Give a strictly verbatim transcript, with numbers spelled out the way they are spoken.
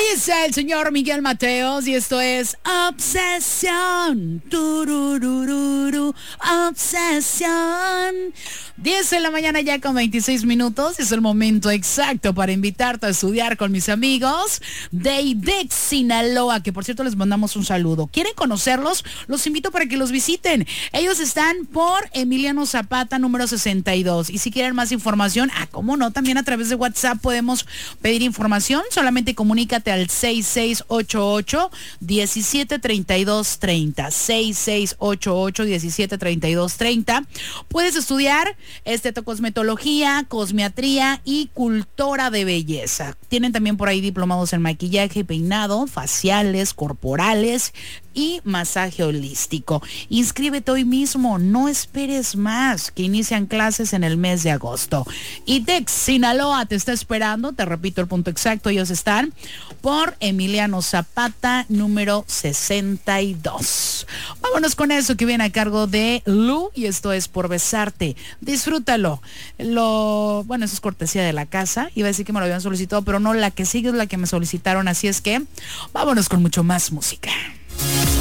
Dice el señor Miguel Mateos y esto es Obsesión. Tururururu, Obsesión. diez de la mañana ya con veintiséis minutos. Es el momento exacto para invitarte a estudiar con mis amigos de I D E X Sinaloa, que por cierto les mandamos un saludo. ¿Quieren conocerlos? Los invito para que los visiten. Ellos están por Emiliano Zapata número sesenta y dos. Y si quieren más información, ah, cómo no, también a través de WhatsApp podemos pedir información. Solamente comunícate al seis seis ocho ocho, diecisiete treinta y dos treinta. seis seis ocho ocho, diecisiete treinta y dos treinta. Puedes estudiar estetocosmetología, cosmiatría y cultura de belleza. Tienen también por ahí diplomados en maquillaje y peinado, faciales, corporales y masaje holístico. Inscríbete hoy mismo, no esperes más, que inician clases en el mes de agosto. I D E X Sinaloa te está esperando, te repito el punto exacto, ellos están por Emiliano Zapata número sesenta y dos. Vámonos con eso que viene a cargo de Lu y esto es Por Besarte. Disfrútalo. Lo, bueno, eso es cortesía de la casa. Iba a decir que me lo habían solicitado, pero no, la que sigue es la que me solicitaron, así es que vámonos con mucho más música.